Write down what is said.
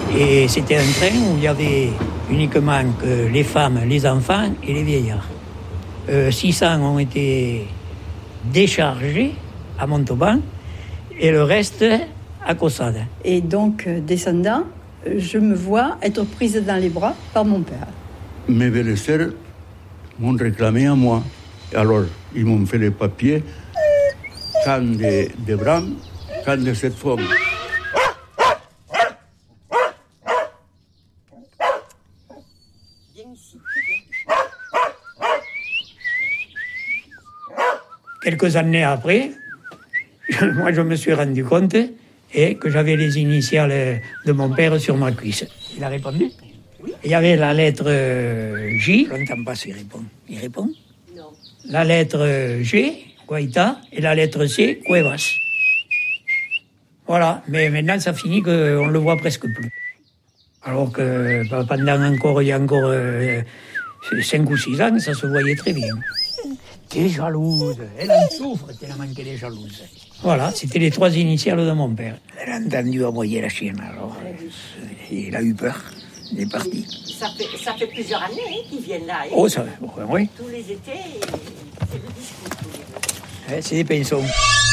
Et c'était un train où il y avait uniquement que les femmes, les enfants et les vieillards. 600 ont été déchargés à Montauban et le reste à Caussade. Et donc, descendant, je me vois être prise dans les bras par mon père. Mes belles-sœurs m'ont réclamé à moi. Alors, ils m'ont fait les papiers, quand de bras, quand de cette forme. Quelques années après, moi je me suis rendu compte que j'avais les initiales de mon père sur ma cuisse. Il a répondu. Il y avait la lettre J, je n'entends pas s'il répond. Il répond? Non. La lettre G, Guaita, et la lettre C, Cuevas. Voilà, mais maintenant ça finit qu'on ne le voit presque plus. Alors que il y a encore 5 ou 6 ans, ça se voyait très bien. T'es jalouse, elle en souffre tellement qu'elle est jalouse. Voilà, c'était les 3 initiales de mon père. Elle a entendu aboyer la chienne, alors il a eu peur, il est parti. Ça fait plusieurs années qu'ils viennent là. Hein. Oh, ça, oui. Tous les étés, c'est le discours. C'est des pinceaux.